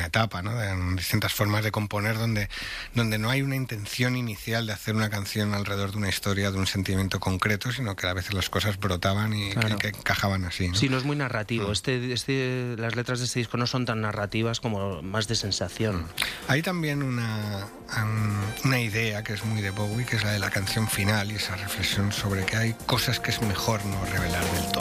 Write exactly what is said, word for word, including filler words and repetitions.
una etapa, ¿no? De distintas formas de componer donde, donde no hay una intención inicial de hacer una canción alrededor de una historia, de un sentimiento concreto, sino que a veces las cosas brotaban y Claro. que, que encajaban así, ¿no? Sí, no es muy narrativo. Mm. Este, este, las letras de este disco no son tan narrativas como más de sensación. Hay también una, um, una idea que es muy de Bowie, que es la de la canción final y esa reflexión sobre que hay cosas que es mejor no revelar del todo.